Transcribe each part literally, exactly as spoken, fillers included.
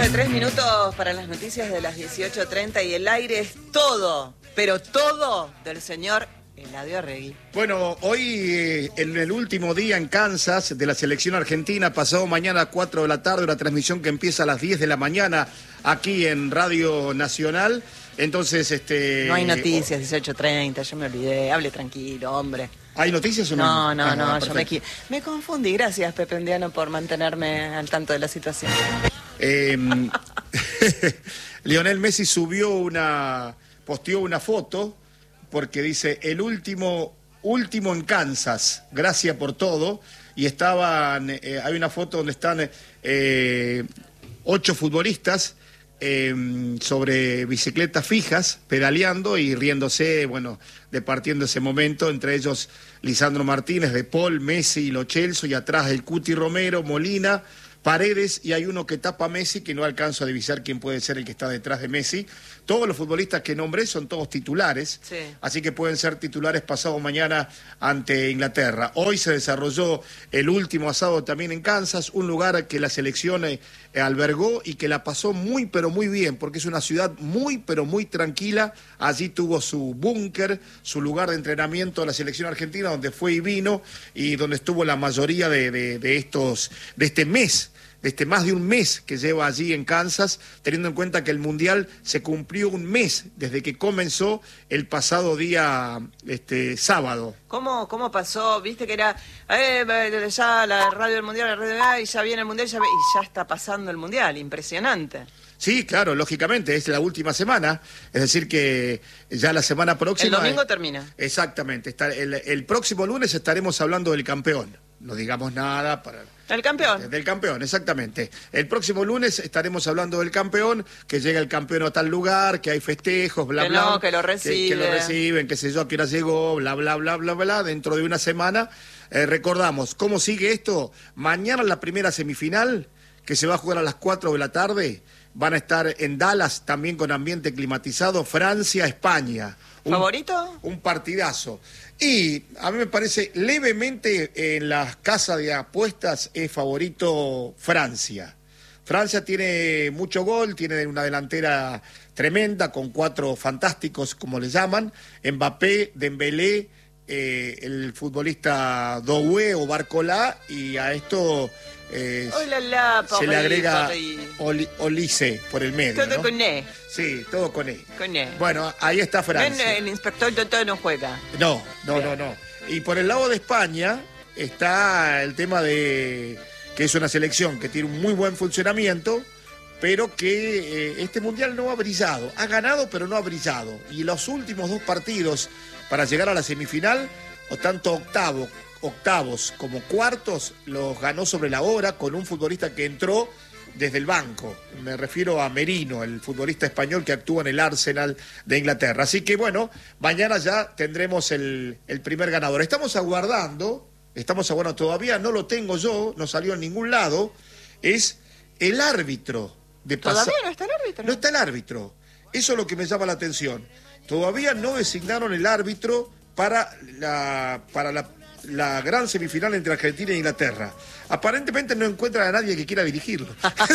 Tres minutos para las noticias de las dieciocho treinta y el aire es todo, pero todo del señor Eladio Arregui. Bueno, hoy eh, en el último día en Kansas de la selección argentina, pasado mañana a cuatro de la tarde, una transmisión que empieza a las diez de la mañana aquí en Radio Nacional. Entonces, este... No hay noticias, dieciocho treinta, yo me olvidé, hable tranquilo, hombre. ¿Hay noticias o no? No, no, ah, no, no yo me, me confundí. Gracias, Pepe Endiano, por mantenerme al tanto de la situación. Eh, Lionel Messi subió una, posteó una foto porque dice, el último, último en Kansas, gracias por todo, y estaban, eh, hay una foto donde están eh, ocho futbolistas eh, sobre bicicletas fijas, pedaleando y riéndose, bueno, departiendo ese momento, entre ellos Lisandro Martínez, De Paul, Messi, Lo Celso, y atrás el Cuti Romero, Molina, Paredes, y hay uno que tapa a Messi, que no alcanzo a divisar quién puede ser el que está detrás de Messi. Todos los futbolistas que nombré son todos titulares, sí. Así que pueden ser titulares pasado mañana ante Inglaterra. Hoy se desarrolló el último asado también en Kansas, un lugar que la selección eh, albergó y que la pasó muy pero muy bien, porque es una ciudad muy pero muy tranquila. Allí tuvo su búnker, su lugar de entrenamiento de la selección argentina, donde fue y vino, y donde estuvo la mayoría de, de, de estos, de este mes. de este más de un mes que lleva allí en Kansas, teniendo en cuenta que el Mundial se cumplió un mes desde que comenzó el pasado día este, sábado. ¿Cómo, cómo pasó? Viste que era eh, ya la radio del Mundial, la radio, y ya viene el Mundial, ya, y ya está pasando el Mundial, impresionante. Sí, claro, lógicamente, es la última semana, es decir que ya la semana próxima... El domingo es, termina. Exactamente, está, el, el próximo lunes estaremos hablando del campeón, no digamos nada para... ¿El campeón? Del campeón, exactamente. El próximo lunes estaremos hablando del campeón, que llega el campeón a tal lugar, que hay festejos, bla, que bla. No, que lo reciben. Que, que lo reciben, que sé yo, a qué hora llegó, bla, bla, bla, bla, bla. Dentro de una semana, eh, recordamos, ¿cómo sigue esto? Mañana la primera semifinal, que se va a jugar a las cuatro de la tarde. Van a estar en Dallas, también con ambiente climatizado, Francia, España. Un, ¿Favorito? Un partidazo. Y a mí me parece levemente en las casas de apuestas es favorito Francia. Francia tiene mucho gol, tiene una delantera tremenda con cuatro fantásticos, como le llaman, Mbappé, Dembélé, eh, el futbolista Doué o Barcola, y a esto eh, Hola, la, se le agrega Oli, Olise por el medio. Todo, ¿no? Con E. Sí, todo con E. Con E. Bueno, ahí está Francia. No, el inspector Totó no juega. No, no, no, no. Y por el lado de España está el tema de que es una selección que tiene un muy buen funcionamiento, pero que eh, este Mundial no ha brillado. Ha ganado, pero no ha brillado. Y los últimos dos partidos para llegar a la semifinal, o tanto octavo, octavos como cuartos, los ganó sobre la hora con un futbolista que entró desde el banco. Me refiero a Merino, el futbolista español que actúa en el Arsenal de Inglaterra. Así que bueno, mañana ya tendremos el, el primer ganador. Estamos aguardando, estamos aguardando, todavía no lo tengo yo, no salió en ningún lado, es el árbitro de pasar. ¿Todavía no está el árbitro? No está el árbitro. Eso es lo que me llama la atención. Todavía no designaron el árbitro para la, para la, la gran semifinal entre Argentina e Inglaterra. Aparentemente no encuentran a nadie que quiera dirigirlo.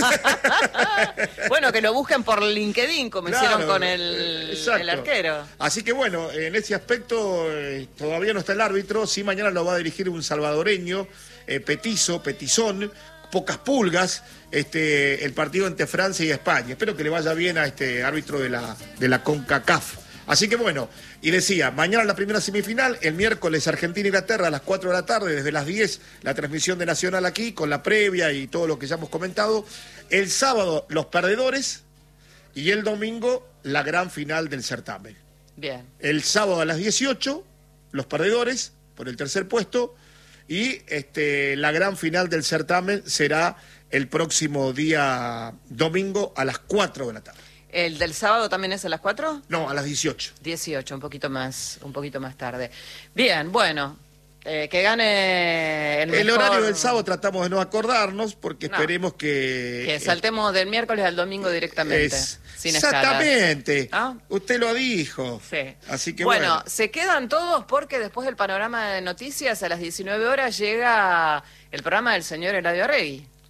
Bueno, que lo busquen por LinkedIn, como claro, hicieron con el, el arquero. Así que bueno, en ese aspecto eh, todavía no está el árbitro. Sí, mañana lo va a dirigir un salvadoreño, eh, petizo, petizón, pocas pulgas, este, el partido entre Francia y España. Espero que le vaya bien a este árbitro de la, de la CONCACAF. Así que bueno, y decía, mañana la primera semifinal, el miércoles Argentina-Inglaterra a las cuatro de la tarde, desde las diez, la transmisión de Nacional aquí, con la previa y todo lo que ya hemos comentado. El sábado, los perdedores, y el domingo, la gran final del certamen. Bien. El sábado a las dieciocho, los perdedores, por el tercer puesto, y este, la gran final del certamen será el próximo día domingo a las cuatro de la tarde. ¿El del sábado también es a las cuatro? No, a las dieciocho. dieciocho, un poquito más, un poquito más tarde. Bien, bueno, eh, que gane el mejor... El horario del sábado tratamos de no acordarnos porque no. esperemos que... Que saltemos del miércoles al domingo directamente, es... sin Exactamente, ¿Ah? Usted lo dijo. Sí. Así que bueno, bueno. Se quedan todos porque después del panorama de noticias a las diecinueve horas llega el programa del señor Eladio Arregui.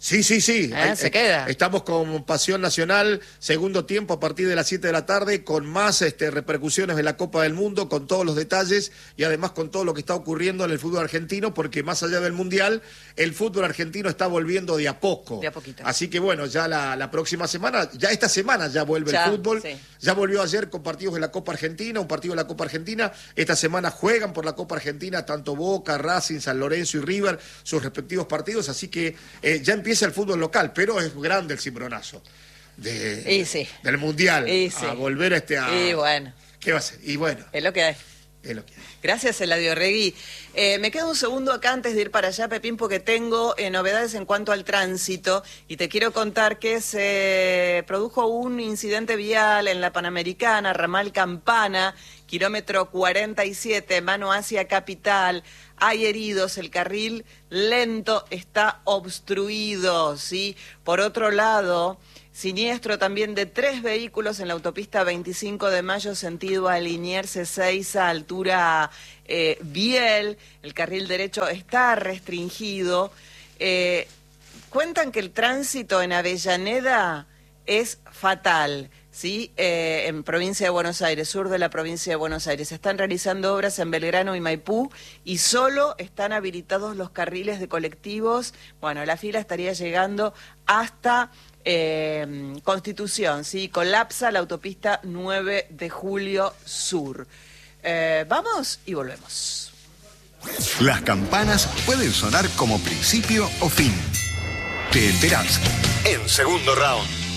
Sí, sí, sí. ¿Eh? Se queda. Estamos con Pasión Nacional, segundo tiempo a partir de las siete de la tarde, con más este, repercusiones de la Copa del Mundo, con todos los detalles y además con todo lo que está ocurriendo en el fútbol argentino, porque más allá del Mundial, el fútbol argentino está volviendo de a poco. De a poquito. Así que bueno, ya la, la próxima semana, ya esta semana ya vuelve ya, el fútbol. Sí. Ya volvió ayer con partidos de la Copa Argentina, un partido de la Copa Argentina. Esta semana juegan por la Copa Argentina tanto Boca, Racing, San Lorenzo y River, sus respectivos partidos. Así que eh, ya empieza el fútbol local, pero es grande el cimbronazo de, y sí. del Mundial. Y sí. A volver a este... A, y bueno. ¿Qué va a ser? Y bueno. Es lo que hay. Es lo que hay. Gracias, Eladio Regui. Eh, me queda un segundo acá antes de ir para allá, Pepín, porque tengo eh, novedades en cuanto al tránsito y te quiero contar que se produjo un incidente vial en la Panamericana, ramal Campana, kilómetro cuarenta y siete, mano hacia Capital. Hay heridos, el carril lento está obstruido, ¿sí? Por otro lado, siniestro también de tres vehículos en la autopista veinticinco de mayo, sentido a Liniers Ezeiza, altura eh, Biel. El carril derecho está restringido. Eh, cuentan que el tránsito en Avellaneda es fatal, ¿sí? Eh, en provincia de Buenos Aires, sur de la provincia de Buenos Aires. Se están realizando obras en Belgrano y Maipú y solo están habilitados los carriles de colectivos. Bueno, la fila estaría llegando hasta... Eh, Constitución, ¿sí? Colapsa la autopista nueve de julio sur. Eh, vamos y volvemos. Las campanas pueden sonar como principio o fin. Te enterás en Segundo Round.